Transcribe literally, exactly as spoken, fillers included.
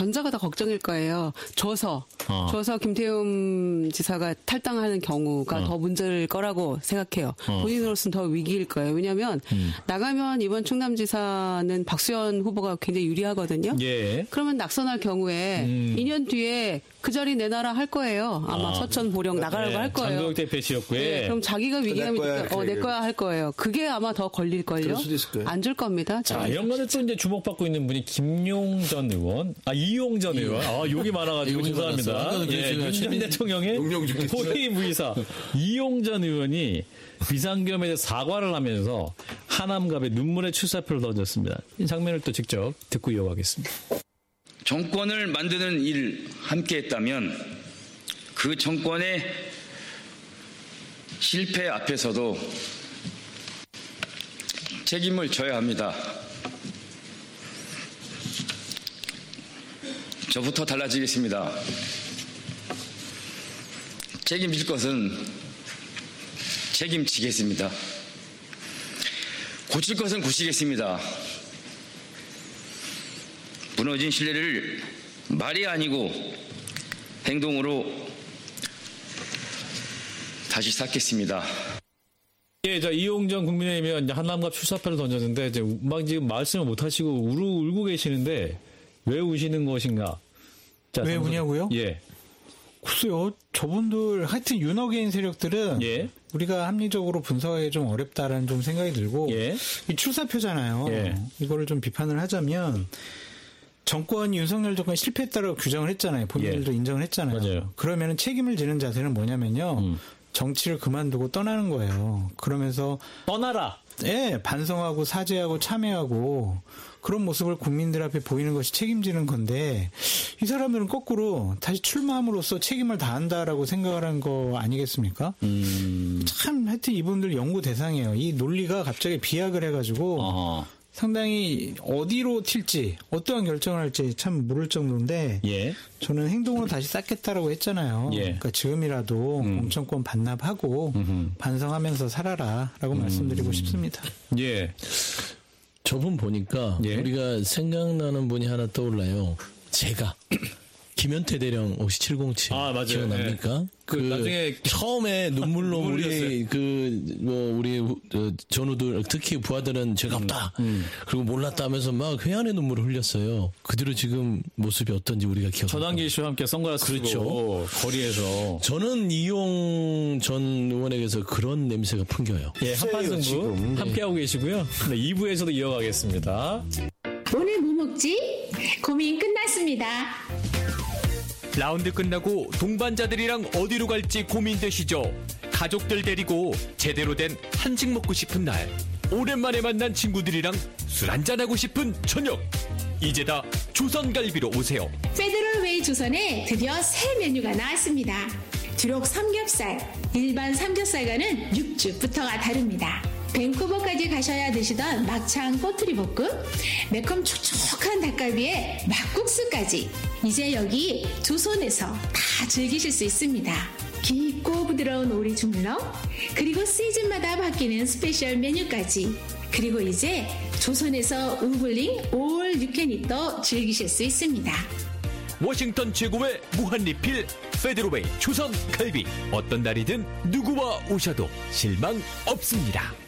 전자가 더 걱정일 거예요. 줘서 어. 줘서 김태흠 지사가 탈당하는 경우가 어. 더 문제일 거라고 생각해요. 어. 본인으로서는 더 위기일 거예요. 왜냐하면 음. 나가면 이번 충남지사는 박수현 후보가 굉장히 유리하거든요. 예. 그러면 낙선할 경우에 음. 이 년 뒤에 그 자리 내놔라 할 거예요. 아마 아. 서천 보령 나가라고 네. 할 거예요. 장동혁 대표 지역구에. 네. 그럼 자기가 위기감이 어, 내 거야 할 거예요. 그게 아마 더 걸릴걸요. 안 줄 겁니다. 자, 이런 거는 또 이제 주목받고 있는 분이 김용 전 의원, 아, 이용 전 의원. 아, 욕이 많아가지고 죄송합니다. 예, 윤 전 대통령의 호위 무이사 이용 전 의원이 비상겸에 대해 사과를 하면서 하남갑에 눈물의 출사표를 던졌습니다. 이 장면을 또 직접 듣고 이어가겠습니다. 정권을 만드는 일 함께 했다면 그 정권의 실패 앞에서도 책임을 져야 합니다. 저부터 달라지겠습니다. 책임질 것은 책임지겠습니다. 고칠 것은 고치겠습니다. 무너진 신뢰를 말이 아니고 행동으로 다시 쌓겠습니다. 예, 자, 이용전 국민의힘이 이제 한남갑 출사표를 던졌는데, 이제 막 지금 말씀을 못 하시고 우르, 울고 계시는데, 왜 우시는 것인가? 자, 왜 정수, 우냐고요? 예. 글쎄요, 저분들, 하여튼 윤호개인 세력들은, 예. 우리가 합리적으로 분석하기 좀 어렵다라는 좀 생각이 들고, 예. 이 출사표잖아요. 예. 이거를 좀 비판을 하자면, 정권이 윤석열 정권이 실패했다고 규정을 했잖아요. 본인들도 예. 인정을 했잖아요. 맞아요. 그러면은 책임을 지는 자세는 뭐냐면요. 음. 정치를 그만두고 떠나는 거예요. 그러면서 떠나라. 예, 반성하고 사죄하고 참여하고 그런 모습을 국민들 앞에 보이는 것이 책임지는 건데 이 사람들은 거꾸로 다시 출마함으로써 책임을 다한다라고 생각을 한 거 아니겠습니까? 음. 참 하여튼 이분들 연구 대상이에요. 이 논리가 갑자기 비약을 해가지고 어허. 상당히 어디로 튈지 어떠한 결정을 할지 참 모를 정도인데 예. 저는 행동으로 다시 쌓겠다라고 했잖아요. 예. 그러니까 지금이라도 음. 공천권 반납하고 음흠. 반성하면서 살아라라고 음. 말씀드리고 싶습니다. 예. 저분 보니까 예. 우리가 생각나는 분이 하나 떠올라요. 제가 김현태 대령 혹시 칠공칠 아, 맞아요. 기억납니까? 네. 그, 그 나중에 처음에 눈물로 우리 그 뭐 우리 전우들 특히 부하들은 죄가 없다. 음, 음. 그리고 몰랐다면서 막 회한의 눈물을 흘렸어요. 그대로 지금 모습이 어떤지 우리가 기억합니다. 전환기 씨와 함께 선글라스 그렇죠. 거리에서 저는 이용 전 의원에게서 그런 냄새가 풍겨요. 예, 한판승부 함께하고 계시고요. 네, 이 부에서도 이어가겠습니다. 오늘 뭐 먹지? 고민 끝났습니다. 라운드 끝나고 동반자들이랑 어디로 갈지 고민되시죠? 가족들 데리고 제대로 된 한식 먹고 싶은 날, 오랜만에 만난 친구들이랑 술 한잔하고 싶은 저녁, 이제 다 조선갈비로 오세요. 페더럴웨이 조선에 드디어 새 메뉴가 나왔습니다. 주력 삼겹살, 일반 삼겹살과는 육즙부터가 다릅니다. 밴쿠버까지 가셔야 드시던 막창 꼬투리 볶음, 매콤 촉촉한 닭갈비에 막국수까지 이제 여기 조선에서 다 즐기실 수 있습니다. 깊고 부드러운 오리 주물럭, 그리고 시즌마다 바뀌는 스페셜 메뉴까지, 그리고 이제 조선에서 우블링 올 유캔잇도 즐기실 수 있습니다. 워싱턴 최고의 무한리필 페더럴웨이 조선 갈비, 어떤 날이든 누구와 오셔도 실망 없습니다.